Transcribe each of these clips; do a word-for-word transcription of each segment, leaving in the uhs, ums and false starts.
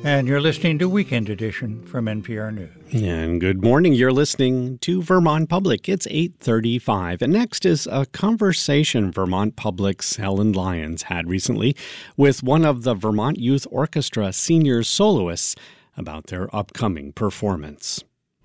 And you're listening to Weekend Edition from N P R News. And good morning. You're listening to Vermont Public. It's eight thirty-five. And next is a conversation Vermont Public's Helen Lyons had recently with one of the Vermont Youth Orchestra senior soloists about their upcoming performance.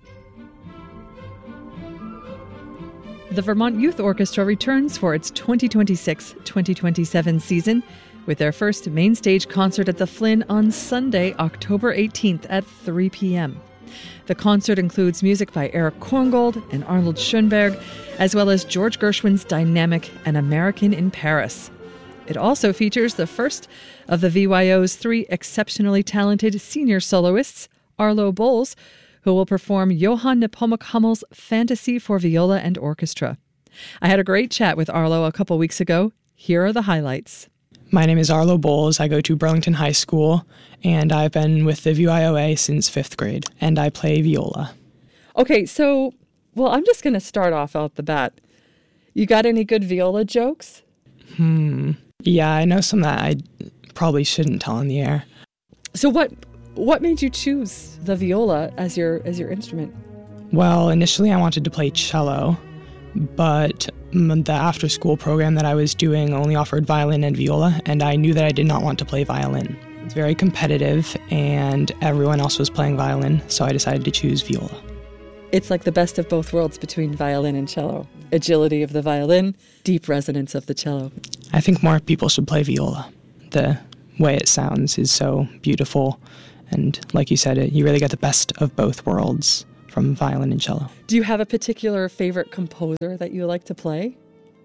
The Vermont Youth Orchestra returns for its twenty twenty-six twenty twenty-seven season with their first main stage concert at the Flynn on Sunday, October eighteenth at three p.m. The concert includes music by Eric Korngold and Arnold Schoenberg, as well as George Gershwin's dynamic An American in Paris. It also features the first of the V Y O's three exceptionally talented senior soloists, Arlo Bowles, who will perform Johann Nepomuk Hummel's Fantasy for Viola and Orchestra. I had a great chat with Arlo a couple weeks ago. Here are the highlights. My name is Arlo Bowles. I go to Burlington High School, and I've been with the V Y O A since fifth grade, and I play viola. Okay, so, well, I'm just going to start off out the bat. You got any good viola jokes? Hmm. Yeah, I know some that I probably shouldn't tell on the air. So what what made you choose the viola as your as your instrument? Well, initially I wanted to play cello, but the after-school program that I was doing only offered violin and viola, and I knew that I did not want to play violin. It's very competitive, and everyone else was playing violin, so I decided to choose viola. It's like the best of both worlds between violin and cello. Agility of the violin, deep resonance of the cello. I think more people should play viola. The way it sounds is so beautiful, and like you said, it, you really get the best of both worlds from violin and cello. Do you have a particular favorite composer that you like to play?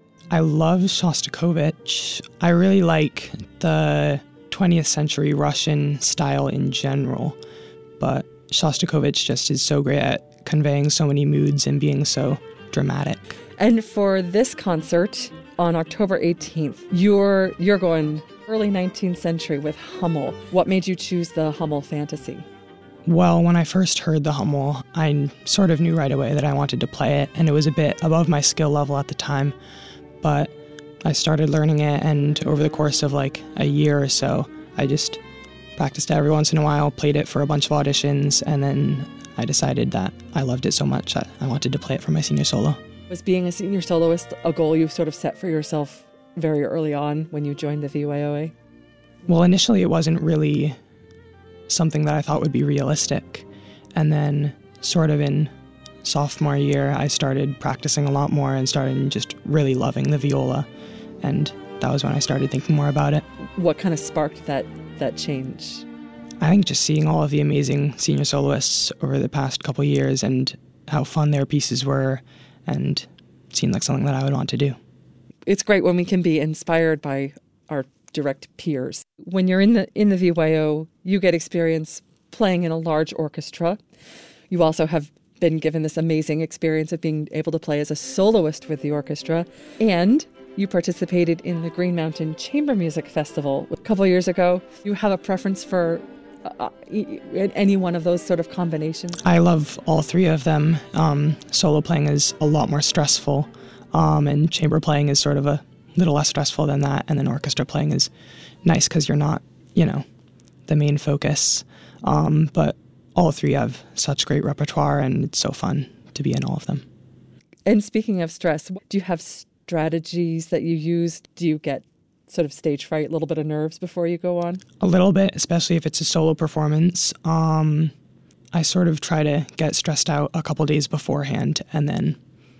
I love Shostakovich. I really like the twentieth century Russian style in general, but Shostakovich just is so great at conveying so many moods and being so dramatic. And for this concert on October eighteenth, you're you're going early nineteenth century with Hummel. What made you choose the Hummel Fantasy? Well, when I first heard the Hummel, I sort of knew right away that I wanted to play it, and it was a bit above my skill level at the time. But I started learning it, and over the course of like a year or so, I just practiced it every once in a while, played it for a bunch of auditions, and then I decided that I loved it so much that I wanted to play it for my senior solo. Was being a senior soloist a goal you sort of set for yourself very early on when you joined the V Y O A? Well, initially it wasn't really something that I thought would be realistic. And then sort of in sophomore year, I started practicing a lot more and started just really loving the viola. And that was when I started thinking more about it. What kind of sparked that, that change? I think just seeing all of the amazing senior soloists over the past couple of years and how fun their pieces were, and it seemed like something that I would want to do. It's great when we can be inspired by our direct peers. When you're in the in the V Y O, you get experience playing in a large orchestra. You also have been given this amazing experience of being able to play as a soloist with the orchestra, and you participated in the Green Mountain Chamber Music Festival a couple years ago. You have a preference for uh, any one of those sort of combinations? I love all three of them. Um, solo playing is a lot more stressful, um, and chamber playing is sort of a little less stressful than that, and then orchestra playing is nice because you're not, you know, the main focus. Um, but all three have such great repertoire, and it's so fun to be in all of them. And speaking of stress, do you have strategies that you use? Do you get sort of stage fright, a little bit of nerves before you go on? A little bit, especially if it's a solo performance. Um, I sort of try to get stressed out a couple days beforehand, and then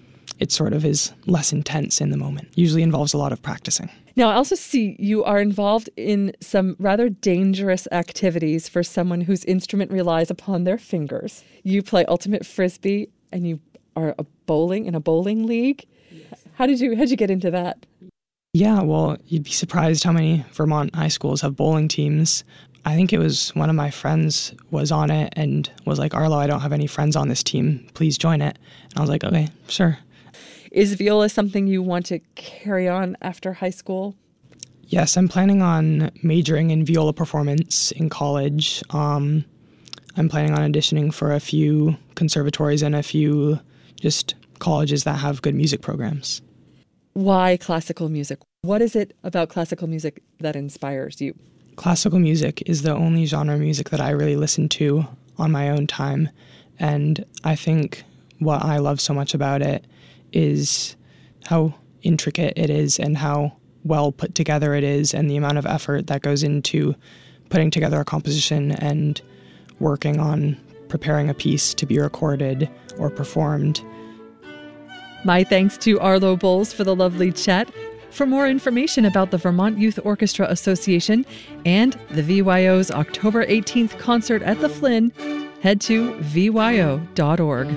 it sort of is less intense in the moment. Usually involves a lot of practicing. Now, I also see you are involved in some rather dangerous activities for someone whose instrument relies upon their fingers. You play ultimate frisbee, and you are a bowling in a bowling league. Yes. How did you how did you get into that? Yeah, well, you'd be surprised how many Vermont high schools have bowling teams. I think it was one of my friends was on it and was like, Arlo, I don't have any friends on this team. Please join it. And I was like, okay, sure. Is viola something you want to carry on after high school? Yes, I'm planning on majoring in viola performance in college. Um, I'm planning on auditioning for a few conservatories and a few just colleges that have good music programs. Why classical music? What is it about classical music that inspires you? classical music is the only genre of music that I really listen to on my own time. And I think what I love so much about it is how intricate it is and how well put together it is, and the amount of effort that goes into putting together a composition and working on preparing a piece to be recorded or performed. My thanks to Arlo Bowles for the lovely chat. For more information about the Vermont Youth Orchestra Association and the V Y O's October eighteenth concert at the Flynn, head to V Y O dot org.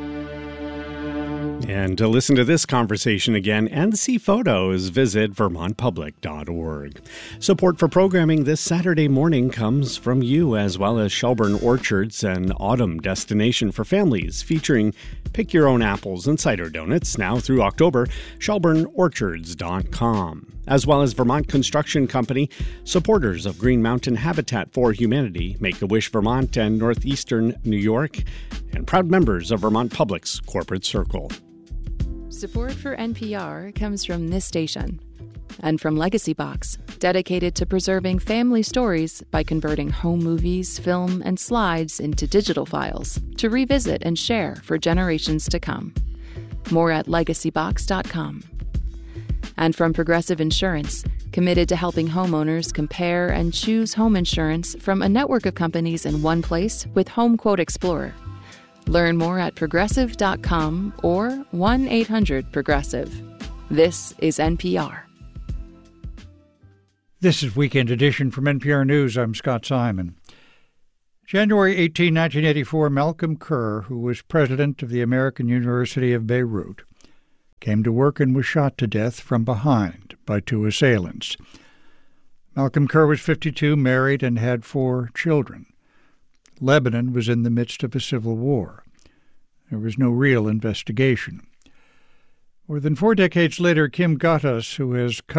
And to listen to this conversation again and see photos, visit vermont public dot org. Support for programming this Saturday morning comes from you, as well as Shelburne Orchards, an autumn destination for families featuring pick your own apples and cider donuts now through October, shelburne orchards dot com. As well as Vermont Construction Company, supporters of Green Mountain Habitat for Humanity, Make-A-Wish Vermont and Northeastern New York, and proud members of Vermont Public's Corporate Circle. Support for N P R comes from this station and from Legacy Box, dedicated to preserving family stories by converting home movies, film, and slides into digital files to revisit and share for generations to come. More at legacy box dot com. And from Progressive Insurance, committed to helping homeowners compare and choose home insurance from a network of companies in one place with Home Quote Explorer. Learn more at progressive dot com or one eight hundred progressive. This is N P R. This is Weekend Edition from N P R News. I'm Scott Simon. January eighteenth, nineteen eighty-four, Malcolm Kerr, who was president of the American University of Beirut, came to work and was shot to death from behind by two assailants. Malcolm Kerr was fifty-two, married, and had four children. Lebanon was in the midst of a civil war. There was no real investigation. More than four decades later, Kim Gottas, who has